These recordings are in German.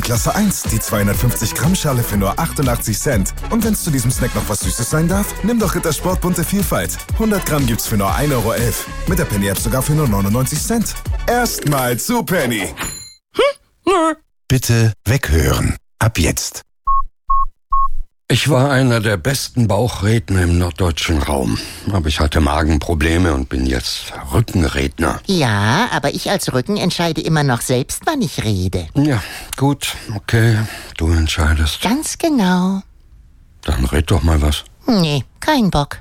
Klasse 1, die 250 Gramm Schale für nur 88 Cent. Und wenn es zu diesem Snack noch was Süßes sein darf, nimm doch Rittersport bunte Vielfalt. 100 Gramm gibt's für nur 1,11 Euro. Mit der Penny-App sogar für nur 99 Cent. Erstmal zu Penny. Bitte weghören. Ab jetzt. Ich war einer der besten Bauchredner im norddeutschen Raum. Aber ich hatte Magenprobleme und bin jetzt Rückenredner. Ja, aber ich als Rücken entscheide immer noch selbst, wann ich rede. Ja, gut, okay, du entscheidest. Ganz genau. Dann red doch mal was. Nee, kein Bock.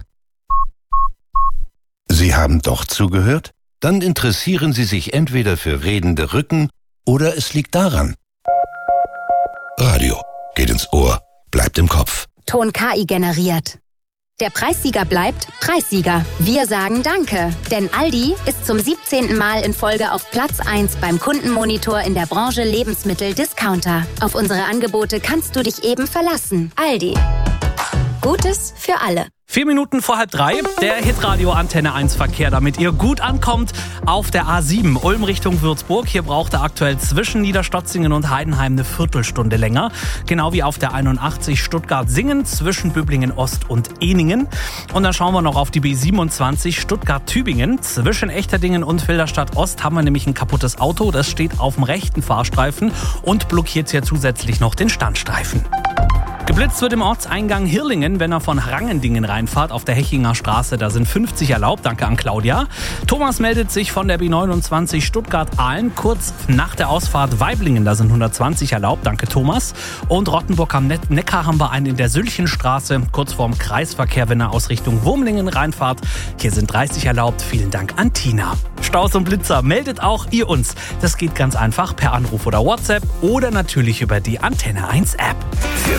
Sie haben doch zugehört? Dann interessieren Sie sich entweder für redende Rücken oder es liegt daran. Radio geht ins Ohr, bleibt im Kopf. Ton KI generiert. Der Preissieger bleibt Preissieger. Wir sagen Danke, denn Aldi ist zum 17. Mal in Folge auf Platz 1 beim Kundenmonitor in der Branche Lebensmittel-Discounter. Auf unsere Angebote kannst du dich eben verlassen. Aldi. Gutes für alle. 4 Minuten vor 2:30, der Hitradio Antenne 1 Verkehr, damit ihr gut ankommt auf der A7 Ulm Richtung Würzburg. Hier braucht er aktuell zwischen Niederstotzingen und Heidenheim eine Viertelstunde länger. Genau wie auf der 81 Stuttgart-Singen zwischen Böblingen Ost und Ehningen. Und dann schauen wir noch auf die B27 Stuttgart-Tübingen. Zwischen Echterdingen und Wilderstadt Ost haben wir nämlich ein kaputtes Auto. Das steht auf dem rechten Fahrstreifen und blockiert hier zusätzlich noch den Standstreifen. Geblitzt wird im Ortseingang Hirlingen, wenn er von Rangendingen reinfahrt auf der Hechinger Straße. Da sind 50 erlaubt. Danke an Claudia. Thomas meldet sich von der B29 Stuttgart-Aalen kurz nach der Ausfahrt Weiblingen. Da sind 120 erlaubt. Danke Thomas. Und Rottenburg am Neckar haben wir einen in der Sülchenstraße, kurz vorm Kreisverkehr, wenn er aus Richtung Wurmlingen reinfahrt. Hier sind 30 erlaubt. Vielen Dank an Tina. Staus und Blitzer, meldet auch ihr uns. Das geht ganz einfach per Anruf oder WhatsApp oder natürlich über die Antenne 1 App.